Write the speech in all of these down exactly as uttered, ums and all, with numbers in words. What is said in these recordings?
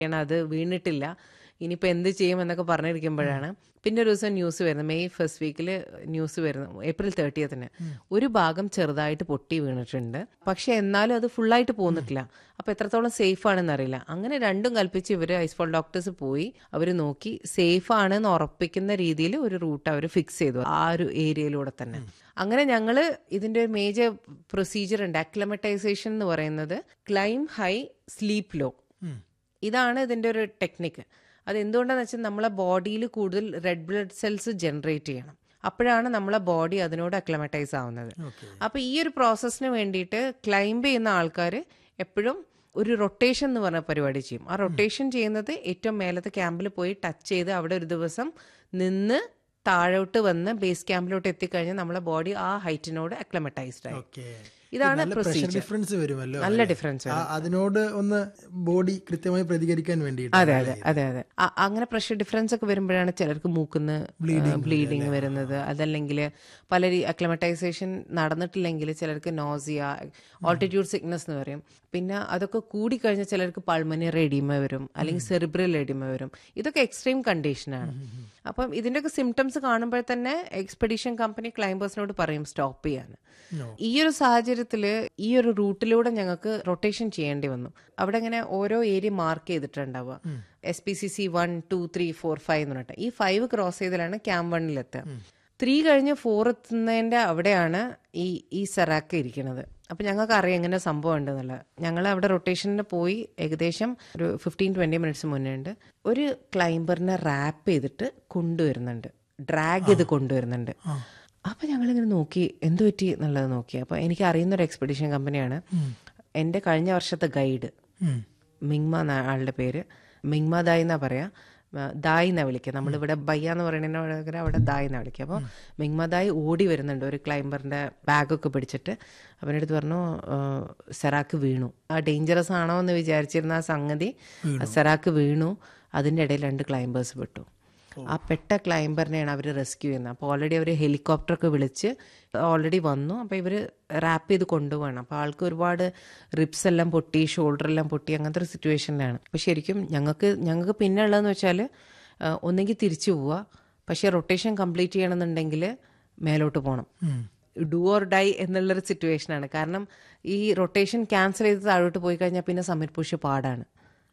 അത് വീണിട്ടില്ല, ഇനിയിപ്പോൾ എന്ത് ചെയ്യുമെന്നൊക്കെ പറഞ്ഞിരിക്കുമ്പോഴാണ് പിന്നെ ഒരു ദിവസം ന്യൂസ് വരുന്നത്, മെയ് ഫസ്റ്റ് വീക്കിൽ ന്യൂസ് വരുന്നത്, ഏപ്രിൽ തേർട്ടിയത്തിന് ഒരു ഭാഗം ചെറുതായിട്ട് പൊട്ടി വീണിട്ടുണ്ട്, പക്ഷെ എന്നാലും അത് ഫുള്ളായിട്ട് പോന്നിട്ടില്ല. അപ്പോൾ എത്രത്തോളം സേഫ് ആണെന്ന് അറിയില്ല. അങ്ങനെ രണ്ടും കൽപ്പിച്ച് ഇവർ ഐസ്ഫോൾ ഡോക്ടേഴ്സ് പോയി അവർ നോക്കി സേഫ് ആണെന്ന് ഉറപ്പിക്കുന്ന രീതിയിൽ ഒരു റൂട്ട് അവർ ഫിക്സ് ചെയ്തു ആ ഒരു ഏരിയയിലൂടെ തന്നെ. അങ്ങനെ ഞങ്ങൾ ഇതിൻ്റെ ഒരു മേജർ പ്രൊസീജിയർ ഉണ്ട്, അക്ലമറ്റൈസേഷൻ എന്ന് പറയുന്നത്. ക്ലൈം ഹൈ, സ്ലീപ്പ് ലോ, ഇതാണ് ഇതിൻ്റെ ഒരു ടെക്നിക്ക്. അത് എന്തുകൊണ്ടാണെന്ന് വെച്ചാൽ നമ്മളെ ബോഡിയിൽ കൂടുതൽ റെഡ് ബ്ലഡ് സെൽസ് ജനറേറ്റ് ചെയ്യണം, അപ്പോഴാണ് നമ്മളെ ബോഡി അതിനോട് അക്ലമറ്റൈസ് ആവുന്നത്. അപ്പോൾ ഈ ഒരു പ്രോസസ്സിന് വേണ്ടിയിട്ട് ക്ലൈംബ് ചെയ്യുന്ന ആൾക്കാർ എപ്പോഴും ഒരു റൊട്ടേഷൻ എന്ന് പറഞ്ഞ പരിപാടി ചെയ്യും. ആ റൊട്ടേഷൻ ചെയ്യുന്നത് ഏറ്റവും മേലത്തെ ക്യാമ്പിൽ പോയി ടച്ച് ചെയ്ത് അവിടെ ഒരു ദിവസം നിന്ന് താഴോട്ട് വന്ന് ബേസ് ക്യാമ്പിലോട്ട് എത്തിക്കഴിഞ്ഞാൽ നമ്മളെ ബോഡി ആ ഹൈറ്റിനോട് അക്ലമറ്റൈസ്ഡ് ആയി. ഇതാണ് പ്രൊസീജിയർ. നല്ല ഡിഫറൻസ് അതിനോട് ഒന്ന് ബോഡി കൃത്യമായി പ്രതികരിക്കാൻ വേണ്ടിയിട്ട്. അതെ അതെ അതെ അതെ അങ്ങനെ പ്രഷർ ഡിഫറൻസ് ഒക്കെ വരുമ്പോഴാണ് ചിലർക്ക് മൂക്കുന്ന് ബ്ലീഡിങ് വരുന്നത്. അതല്ലെങ്കിൽ പല അക്ലമറ്റൈസേഷൻ നടന്നിട്ടില്ലെങ്കിൽ ചിലർക്ക് നോസിയ, ഓൾട്ടിറ്റ്യൂഡ് സിക്നസ് എന്ന് പറയും. പിന്നെ അതൊക്കെ കൂടിക്കഴിഞ്ഞാൽ ചിലർക്ക് പൾമണറി എഡിമ വരും, അല്ലെങ്കിൽ സെറിബ്രൽ എഡിമ വരും. ഇതൊക്കെ എക്സ്ട്രീം കണ്ടീഷനാണ്. അപ്പം ഇതിൻ്റെയൊക്കെ സിംറ്റംസ് കാണുമ്പോൾ തന്നെ എക്സ്പെഡീഷൻ കമ്പനി ക്ലൈംബേഴ്സിനോട് പറയും സ്റ്റോപ്പ് ചെയ്യാൻ. ഈ ഒരു സാഹചര്യത്തിൽ ഈ ഒരു റൂട്ടിലൂടെ ഞങ്ങൾക്ക് റൊട്ടേഷൻ ചെയ്യേണ്ടി വന്നു. അവിടെ ഇങ്ങനെ ഓരോ area mark ചെയ്തിട്ടുണ്ടാവുക, S P C C one two three four five എന്ന് പറഞ്ഞിട്ട്. ഈ ഫൈവ് ക്രോസ് ചെയ്താലാണ് ക്യാമ്പ് വണ്ണിലെത്തുക. ത്രീ കഴിഞ്ഞ് ഫോർ എത്തുന്നതിൻ്റെ അവിടെയാണ് ഈ ഈ സെറാക്ക ഇരിക്കുന്നത്. അപ്പം ഞങ്ങൾക്ക് അറിയാം എങ്ങനെ സംഭവം ഉണ്ടെന്നുള്ളത്. ഞങ്ങൾ അവിടെ റൊട്ടേഷനിൽ പോയി ഏകദേശം ഒരു ഫിഫ്റ്റീൻ ട്വൻറ്റി മിനിറ്റ്സ് മുന്നേ ഉണ്ട് ഒരു ക്ലൈംബറിനെ റാപ്പ് ചെയ്തിട്ട് കൊണ്ടുവരുന്നുണ്ട്, ഡ്രാഗ് ചെയ്ത് കൊണ്ടുവരുന്നുണ്ട്. അപ്പം ഞങ്ങളിങ്ങനെ നോക്കി എന്ത് പറ്റി എന്നുള്ളത് നോക്കി. അപ്പോൾ എനിക്ക് അറിയുന്നൊരു എക്സ്പെഡീഷൻ കമ്പനിയാണ്. എൻ്റെ കഴിഞ്ഞ വർഷത്തെ ഗൈഡ് മിങ്മ എന്ന ആളുടെ പേര്, മിങ്മ ദായ് എന്നാ പറയാ, ദായ് എന്നാ വിളിക്കുക. നമ്മളിവിടെ ബയ്യ എന്ന് പറയുന്നതിന് അവിടെ ദായ് എന്നാ വിളിക്കുക. അപ്പോൾ മിങ്മ ദായ് ഓടി വരുന്നുണ്ട് ഒരു ക്ലൈംബറിൻ്റെ ബാഗൊക്കെ പിടിച്ചിട്ട്. അവനടുത്ത് പറഞ്ഞു സെറാക്ക് വീണു. ആ ഡേഞ്ചറസ് ആണോ എന്ന് വിചാരിച്ചിരുന്ന ആ സംഗതി, സെറാക്ക് വീണു. അതിൻ്റെ ഇടയിൽ രണ്ട് ക്ലൈംബേഴ്സ് പെട്ടു. ആ പെട്ട ക്ലൈംബറിനെയാണ് അവർ റെസ്ക്യൂ ചെയ്യുന്നത്. അപ്പോൾ ഓൾറെഡി അവർ ഹെലികോപ്റ്ററൊക്കെ വിളിച്ച് ഓൾറെഡി വന്നു. അപ്പോൾ ഇവർ റാപ്പ് ചെയ്ത് കൊണ്ടുപോകണം. അപ്പോൾ ആൾക്ക് ഒരുപാട് റിബ്സ് എല്ലാം പൊട്ടി, ഷോൾഡർ എല്ലാം പൊട്ടി, അങ്ങനത്തെ ഒരു സിറ്റുവേഷനിലാണ്. അപ്പോൾ ശരിക്കും ഞങ്ങൾക്ക് ഞങ്ങൾക്ക് പിന്നെ ഉള്ളതെന്ന് വെച്ചാൽ ഒന്നെങ്കിൽ തിരിച്ചു പോവുക, പക്ഷേ റൊട്ടേഷൻ കംപ്ലീറ്റ് ചെയ്യണമെന്നുണ്ടെങ്കിൽ മേലോട്ട് പോകണം. ഡു ഓർ ഡൈ എന്നുള്ളൊരു സിറ്റുവേഷനാണ്. കാരണം ഈ റൊട്ടേഷൻ ക്യാൻസൽ ചെയ്ത് താഴോട്ട് പോയി കഴിഞ്ഞാൽ പിന്നെ സമ്മിറ്റ് പുഷ് പാടാണ്.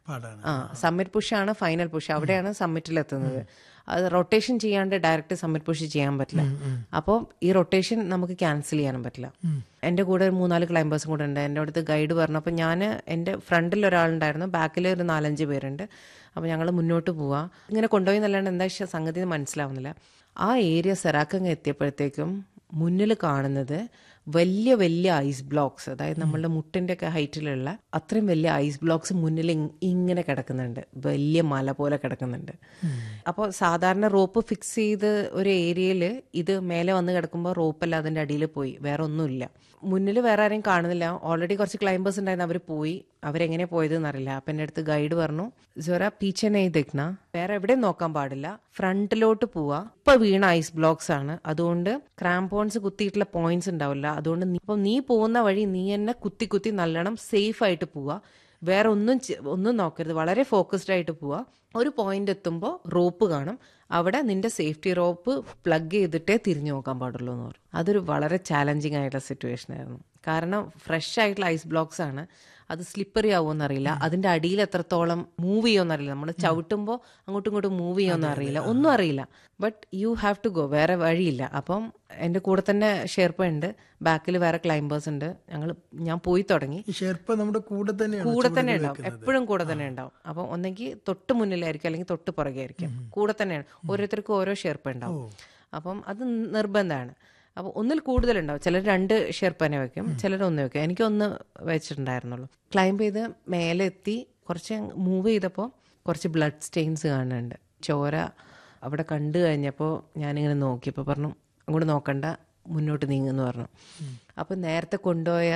ആ സമ്മിറ്റ് പുഷാണ് ഫൈനൽ പുഷ്, അവിടെയാണ് സമ്മിറ്റിലെത്തുന്നത്. അത് റൊട്ടേഷൻ ചെയ്യാണ്ട് ഡയറക്റ്റ് സമ്മിറ്റ് പുഷ് ചെയ്യാൻ പറ്റില്ല. അപ്പോൾ ഈ റൊട്ടേഷൻ നമുക്ക് ക്യാൻസൽ ചെയ്യാനും പറ്റില്ല. എൻ്റെ കൂടെ ഒരു മൂന്നാല് ക്ലൈംബേഴ്സും കൂടെ ഉണ്ട്. എൻ്റെ അടുത്ത് ഗൈഡ് പറഞ്ഞു. അപ്പോൾ ഞാൻ എൻ്റെ ഫ്രണ്ടിൽ ഒരാളുണ്ടായിരുന്നു, ബാക്കിൽ ഒരു നാലഞ്ച് പേരുണ്ട്. അപ്പോൾ ഞങ്ങൾ മുന്നോട്ട് പോവാ, ഇങ്ങനെ കൊണ്ടുപോയി എന്നല്ലാണ്ട് എന്താ സംഗതി മനസ്സിലാവുന്നില്ല. ആ ഏരിയ സെറാക്കങ്ങ് എത്തിയപ്പോഴത്തേക്കും മുന്നിൽ കാണുന്നത് വലിയ വലിയ ഐസ് ബ്ലോക്സ്, അതായത് നമ്മളുടെ മുട്ടിൻ്റെ ഒക്കെ ഹൈറ്റിലുള്ള അത്രയും വലിയ ഐസ് ബ്ലോക്സ് മുന്നിൽ ഇങ്ങനെ കിടക്കുന്നുണ്ട്, വലിയ മല പോലെ കിടക്കുന്നുണ്ട്. അപ്പോൾ സാധാരണ റോപ്പ് ഫിക്സ് ചെയ്ത് ഒരു ഏരിയയിൽ ഇത് മേലെ വന്ന് കിടക്കുമ്പോൾ റോപ്പല്ല അതിൻ്റെ അടിയിൽ പോയി, വേറെ ഒന്നുമില്ല. മുന്നിൽ വേറെ ആരെയും കാണുന്നില്ല. ഓൾറെഡി കുറച്ച് ക്ലൈംബേഴ്സ് ഉണ്ടായിരുന്നു, അവർ പോയി. അവരെങ്ങനെ പോയതെന്ന് അറിയില്ല. അപ്പം എൻ്റെ അടുത്ത് ഗൈഡ് പറഞ്ഞു, ജോറ പീച്ചനെ ഇതെക്കണ, വേറെ എവിടെയും നോക്കാൻ പാടില്ല, ഫ്രണ്ടിലോട്ട് പോവാ. ഇപ്പൊ വീണ ഐസ് ബ്ലോക്സ് ആണ്, അതുകൊണ്ട് ക്രാംപോൺസ് കുത്തിയിട്ടുള്ള പോയിന്റ്സ് ഉണ്ടാവില്ല. അതുകൊണ്ട് ഇപ്പൊ നീ പോകുന്ന വഴി നീ എന്നെ കുത്തി കുത്തി നല്ലോണം സേഫ് ആയിട്ട് പോവാ, വേറെ ഒന്നും ഒന്നും നോക്കരുത്, വളരെ ഫോക്കസ്ഡ് ആയിട്ട് പോവാ. ഒരു പോയിന്റ് എത്തുമ്പോൾ റോപ്പ് കാണും, അവിടെ നിന്റെ സേഫ്റ്റി റോപ്പ് പ്ലഗ് ചെയ്തിട്ടേ തിരിഞ്ഞു നോക്കാൻ പാടുള്ളൂ എന്ന് പറഞ്ഞു. അതൊരു വളരെ ചാലഞ്ചിങ് ആയിട്ടുള്ള സിറ്റുവേഷൻ ആയിരുന്നു. കാരണം ഫ്രഷ് ആയിട്ടുള്ള ഐസ് ബ്ലോക്സ് ആണ്, അത് സ്ലിപ്പറി ആവുമെന്ന് അറിയില്ല, അതിൻ്റെ അടിയിൽ എത്രത്തോളം മൂവ് ചെയ്യുമെന്ന് അറിയില്ല, നമ്മൾ ചവിട്ടുമ്പോൾ അങ്ങോട്ടും ഇങ്ങോട്ടും മൂവ് ചെയ്യുമെന്ന് അറിയില്ല, ഒന്നും അറിയില്ല. But you have to go, വേറെ വഴിയില്ല. അപ്പം എൻ്റെ കൂടെ തന്നെ ഷെർപ്പ ഉണ്ട്, ബാക്കിൽ വേറെ ക്ലൈംബേഴ്സ് ഉണ്ട്. ഞങ്ങൾ ഞാൻ പോയി തുടങ്ങി. നമ്മുടെ കൂടെ തന്നെ കൂടെ തന്നെ ഉണ്ടാവും, എപ്പോഴും കൂടെ തന്നെ ഉണ്ടാവും. അപ്പം ഒന്നെങ്കിൽ തൊട്ട് മുന്നിലായിരിക്കും, അല്ലെങ്കിൽ തൊട്ട് പുറകെ ആയിരിക്കും, കൂടെ തന്നെയാണ്. ഓരോരുത്തർക്കും ഓരോ ഷെർപ്പ ഉണ്ടാവും. അപ്പം അത് നിർബന്ധമാണ്. അപ്പോൾ ഒന്നിൽ കൂടുതലുണ്ടാവും. ചിലർ രണ്ട് ഷെർപ്പനെ വെക്കും, ചിലർ ഒന്ന് വെക്കും. എനിക്കൊന്ന് വെച്ചിട്ടുണ്ടായിരുന്നുള്ളൂ. ക്ലൈംബ് ചെയ്ത് മേലെ എത്തി കുറച്ച് മൂവ് ചെയ്തപ്പോൾ കുറച്ച് ബ്ലഡ് സ്റ്റെയിൻസ് കാണുന്നുണ്ട്, ചോര അവിടെ കണ്ടു കഴിഞ്ഞപ്പോൾ ഞാനിങ്ങനെ നോക്കിയപ്പോൾ പറഞ്ഞു അങ്ങോട്ട് നോക്കണ്ട, മുന്നോട്ട് നീങ്ങുന്നു പറഞ്ഞു. അപ്പം നേരത്തെ കൊണ്ടുപോയ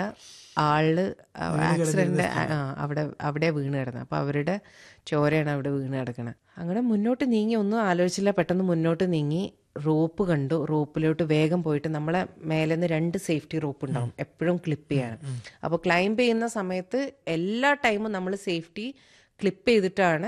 ആള് ആക്സിഡന്റ് അവിടെ അവിടെ വീണ് കിടന്നത്. അപ്പം അവരുടെ ചോരയാണ് അവിടെ വീണ് കിടക്കണത്. അങ്ങനെ മുന്നോട്ട് നീങ്ങി, ഒന്നും ആലോചിച്ചില്ല, പെട്ടെന്ന് മുന്നോട്ട് നീങ്ങി. റോപ്പ് കണ്ടു, റോപ്പിലോട്ട് വേഗം പോയിട്ട് നമ്മളെ മേലെ നിന്ന് രണ്ട് സേഫ്റ്റി റോപ്പ് ഉണ്ടാവും എപ്പോഴും ക്ലിപ്പ് ചെയ്യാൻ. അപ്പോൾ ക്ലൈംബ് ചെയ്യുന്ന സമയത്ത് എല്ലാ ടൈമും നമ്മൾ സേഫ്റ്റി ക്ലിപ്പ് ചെയ്തിട്ടാണ്